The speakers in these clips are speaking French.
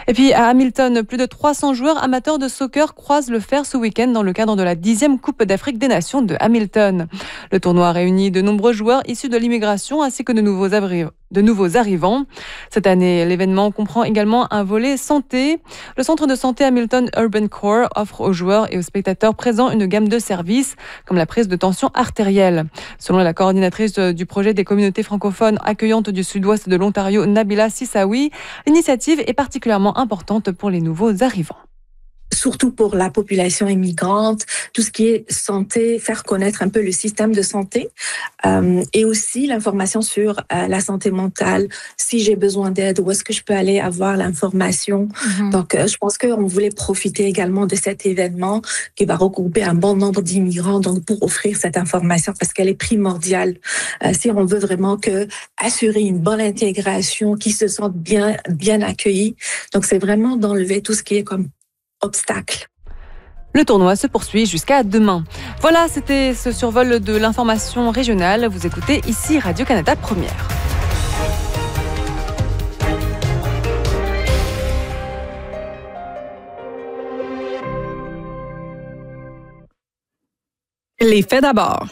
Et puis à Hamilton, plus de 300 joueurs amateurs de soccer croisent le fer ce week-end dans le cadre de la 10e Coupe d'Afrique des Nations de Hamilton. Le tournoi réunit de nombreux joueurs issus de l'immigration ainsi que de nouveaux arrivants. Cette année, l'événement comprend également un volet santé. Le centre de santé Hamilton Urban Core offre aux joueurs et aux spectateurs présents une gamme de services comme la prise de tension artérielle. Selon la coordinatrice du projet des communautés francophones accueillantes du sud-ouest de l'Ontario, Nabila Sissaoui, l'initiative est particulièrement importante pour les nouveaux arrivants. Surtout pour la population immigrante, tout ce qui est santé, faire connaître un peu le système de santé et aussi l'information sur la santé mentale. Si j'ai besoin d'aide, où est-ce que je peux aller avoir l'information? Donc, je pense qu'on voulait profiter également de cet événement qui va regrouper un bon nombre d'immigrants donc pour offrir cette information parce qu'elle est primordiale. Si on veut vraiment assurer une bonne intégration, qu'ils se sentent bien accueillis. Donc, c'est vraiment d'enlever tout ce qui est comme obstacle. Le tournoi se poursuit jusqu'à demain. Voilà, c'était ce survol de l'information régionale. Vous écoutez ici Radio-Canada Première. Les faits d'abord.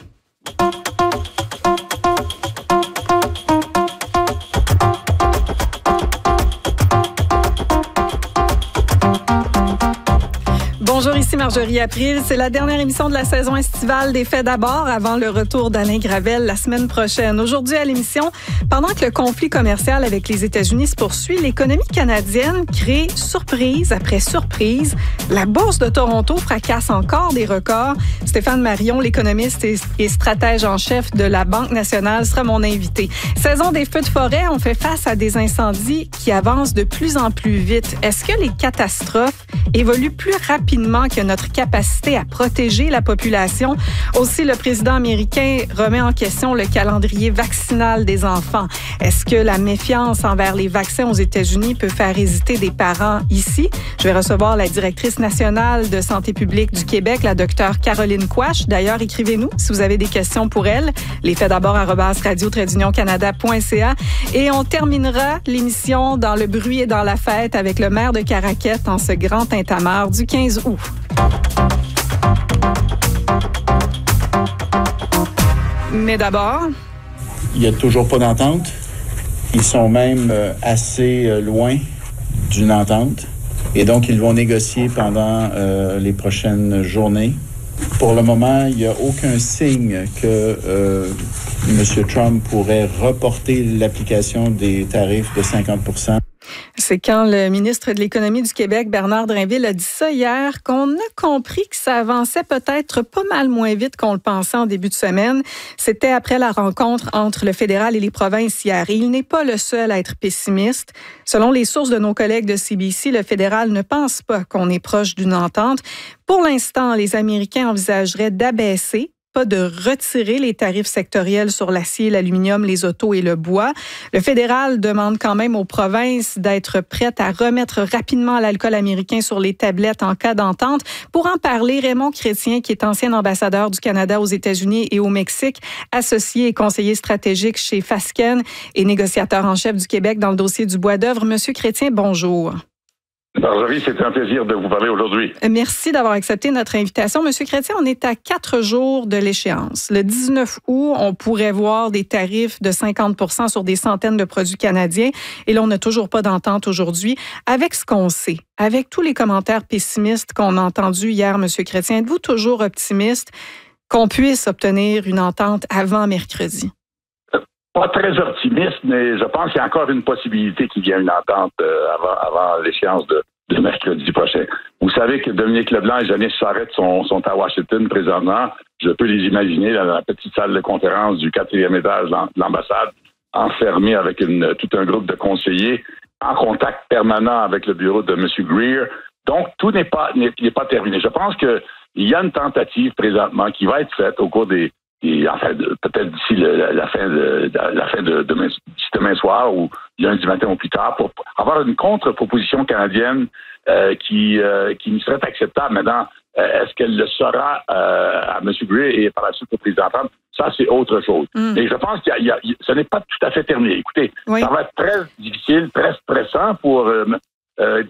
Bonjour, ici Marjorie April. C'est la dernière émission de la saison estivale des Faits d'abord avant le retour d'Alain Gravel la semaine prochaine. Aujourd'hui à l'émission, pendant que le conflit commercial avec les États-Unis se poursuit, l'économie canadienne crée surprise après surprise. La bourse de Toronto fracasse encore des records. Stéphane Marion, l'économiste et stratège en chef de la Banque nationale, sera mon invité. Saison des feux de forêt, on fait face à des incendies qui avancent de plus en plus vite. Est-ce que les catastrophes évoluent plus rapidement que notre capacité à protéger la population? Aussi, le président américain remet en question le calendrier vaccinal des enfants. Est-ce que la méfiance envers les vaccins aux États-Unis peut faire hésiter des parents ici? Je vais recevoir la directrice nationale de santé publique du Québec, la docteure Caroline Quach. D'ailleurs, écrivez-nous si vous avez des questions pour elle. Les faits d'abord @radio-canada.ca. Et on terminera l'émission dans le bruit et dans la fête avec le maire de Caraquette en ce grand tintamarre du 15 août. Mais d'abord... Il n'y a toujours pas d'entente. Ils sont même assez loin d'une entente. Et donc, ils vont négocier pendant les prochaines journées. Pour le moment, il n'y a aucun signe que M. Trump pourrait reporter l'application des tarifs de 50%. C'est quand le ministre de l'Économie du Québec, Bernard Drinville, a dit ça hier, qu'on a compris que ça avançait peut-être pas mal moins vite qu'on le pensait en début de semaine. C'était après la rencontre entre le fédéral et les provinces hier. Et il n'est pas le seul à être pessimiste. Selon les sources de nos collègues de CBC, le fédéral ne pense pas qu'on est proche d'une entente. Pour l'instant, les Américains envisageraient d'abaisser, pas de retirer les tarifs sectoriels sur l'acier, l'aluminium, les autos et le bois. Le fédéral demande quand même aux provinces d'être prêtes à remettre rapidement l'alcool américain sur les tablettes en cas d'entente. Pour en parler, Raymond Chrétien, qui est ancien ambassadeur du Canada aux États-Unis et au Mexique, associé et conseiller stratégique chez Fasken et négociateur en chef du Québec dans le dossier du bois d'œuvre. Monsieur Chrétien, bonjour. Marjorie, c'est un plaisir de vous parler aujourd'hui. Merci d'avoir accepté notre invitation. Monsieur Chrétien, on est à 4 jours de l'échéance. Le 19 août, on pourrait voir des tarifs de 50% sur des centaines de produits canadiens. Et là, on n'a toujours pas d'entente aujourd'hui. Avec ce qu'on sait, avec tous les commentaires pessimistes qu'on a entendus hier, Monsieur Chrétien, êtes-vous toujours optimiste qu'on puisse obtenir une entente avant mercredi? Pas très optimiste, mais je pense qu'il y a encore une possibilité qu'il y ait une entente avant l'échéance de mercredi prochain. Vous savez que Dominique Leblanc et Janice Charette sont à Washington présentement. Je peux les imaginer dans la petite salle de conférence du 4e étage de l'ambassade, enfermés avec tout un groupe de conseillers, en contact permanent avec le bureau de M. Greer. Donc, tout n'est pas terminé. Je pense qu'il y a une tentative présentement qui va être faite au cours peut-être d'ici la fin de demain soir ou lundi matin ou plus tard, pour avoir une contre-proposition canadienne qui nous serait acceptable. Maintenant, est-ce qu'elle le sera à M. Gray et par la suite au président Trump? Ça, c'est autre chose. Et je pense que ce n'est pas tout à fait terminé. Écoutez, Ça va être très difficile, très stressant pour